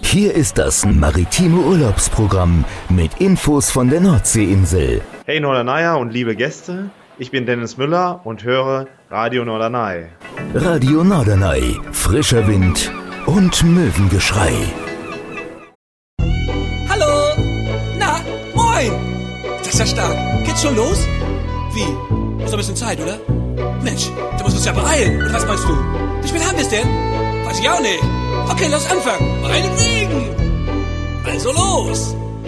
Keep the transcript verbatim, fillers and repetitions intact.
Hier ist das maritime Urlaubsprogramm mit Infos von der Nordseeinsel. Hey Norderney und liebe Gäste, ich bin Dennis Müller und höre Radio Norderney. Radio Norderney, frischer Wind und Möwengeschrei. Hallo! Na, moin! Das ist ja stark. Geht's schon los? Wie? Ist noch ein bisschen Zeit, oder? Mensch, du musst uns ja beeilen. Oder was meinst du? Wie spät haben wir's denn? Weiß ich auch nicht. Okay, lass anfangen. Meinetwegen! Also los!